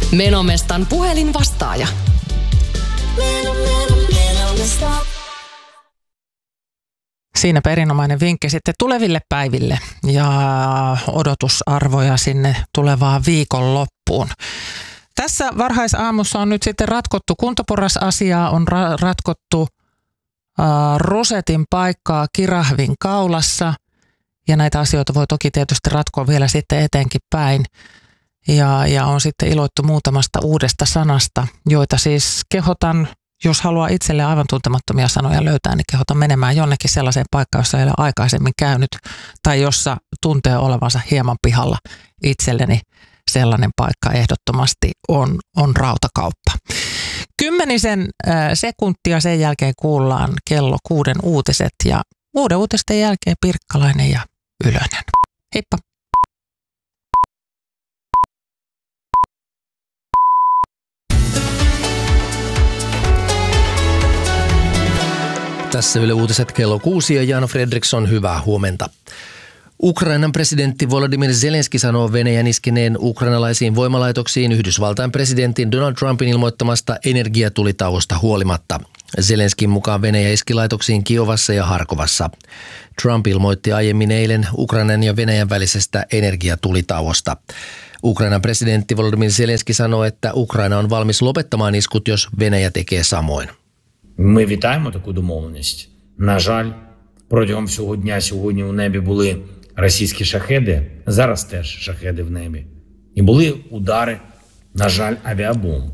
Menomestan puhelinvastaaja. Siinäpä erinomainen vinkki sitten tuleville päiville ja odotusarvoja sinne tulevaan viikonloppuun. Tässä varhaisaamussa on nyt sitten ratkottu kuntoporrasasiaa, on ratkottu rosetin paikkaa kirahvin kaulassa ja näitä asioita voi toki tietysti ratkoa vielä sitten eteenkin päin. Ja on sitten iloittu muutamasta uudesta sanasta, joita siis kehotan, jos haluaa itselle aivan tuntemattomia sanoja löytää, niin kehotan menemään jonnekin sellaiseen paikkaan, jossa ei ole aikaisemmin käynyt tai jossa tuntee olevansa hieman pihalla itselleni. Sellainen paikka ehdottomasti on rautakauppa. 10 sekuntia sen jälkeen kuullaan kello 6 uutiset ja uuden uutisten jälkeen Pirkkalainen ja Ylönen. Heippa! Tässä Yle Uutiset kello 6 ja Jan Fredriksson, hyvää huomenta. Ukrainan presidentti Volodymyr Zelenski sanoo Venäjän iskeneen ukrainalaisiin voimalaitoksiin Yhdysvaltain presidentin Donald Trumpin ilmoittamasta energiatulitauosta huolimatta. Zelenskin mukaan Venäjä iski laitoksiin Kiovassa ja Harkovassa. Trump ilmoitti aiemmin eilen Ukrainan ja Venäjän välisestä energiatulitauosta. Ukrainan presidentti Volodymyr Zelenski sanoo, että Ukraina on valmis lopettamaan iskut, jos Venäjä tekee samoin. Ми вітаємо таку домовленість. На жаль, протягом всього дня сьогодні у небі були російські шахеди, зараз теж шахеди в небі. І були удари, на жаль, авіабомб.